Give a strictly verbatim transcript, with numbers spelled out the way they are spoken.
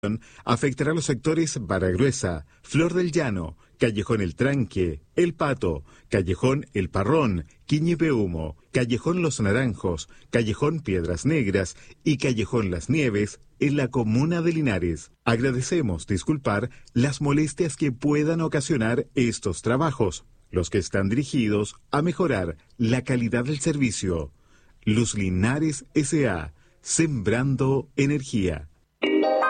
afectará los sectores Baragruesa, Flor del Llano, Callejón El Tranque, El Pato, Callejón El Parrón, Quiñepehumo, Callejón Los Naranjos, Callejón Piedras Negras y Callejón Las Nieves en la comuna de Linares. Agradecemos disculpar las molestias que puedan ocasionar estos trabajos, los que están dirigidos a mejorar la calidad del servicio. Luz Linares S A, sembrando energía.